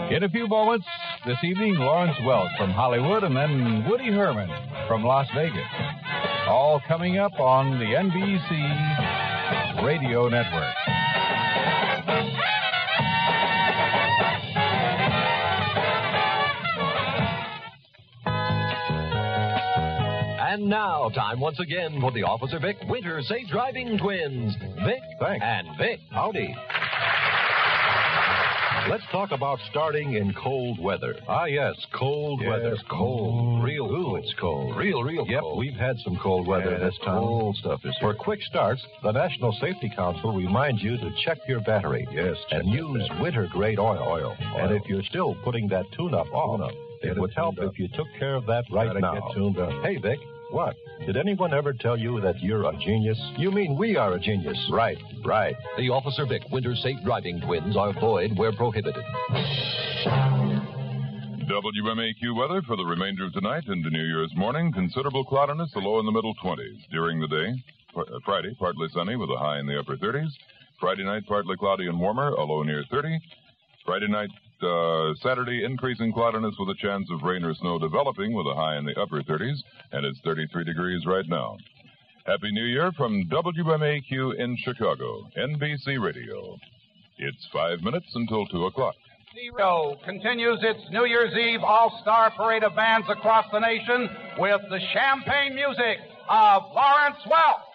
In a few moments, this evening, Lawrence Welk from Hollywood and then Woody Herman from Las Vegas. All coming up on the NBC Radio Network. And now, time once again for the Officer Vic Winter Safe Driving Twins. Vic Thanks. and Vic. Howdy. Let's talk about starting in cold weather. Ah, yes, cold weather. Cold. Real cool. It's cold. Real Yep, cold. we've had some cold weather this time. Cold stuff is here. For quick starts, the National Safety Council reminds you to check your battery. Yes, and use winter-grade oil. And if you're still putting that tune-up on, it would help if you took care of that right now. Get tuned up. Hey, Vic. What? Did anyone ever tell you that you're a genius? You mean we are a genius? Right. The Officer Vic Winter Safe Driving Twins are void where prohibited. WMAQ weather for the remainder of tonight into New Year's morning. Considerable cloudiness, a low in the middle 20s. During the day, Friday, partly sunny with a high in the upper 30s. Friday night, partly cloudy and warmer, a low near 30. Friday night, Saturday, increasing cloudiness with a chance of rain or snow developing with a high in the upper 30s, and it's 33 degrees right now. Happy New Year from WMAQ in Chicago, NBC Radio. It's 5 minutes until 2 o'clock. Zero continues its New Year's Eve all-star parade of bands across the nation with the champagne music of Lawrence Welk.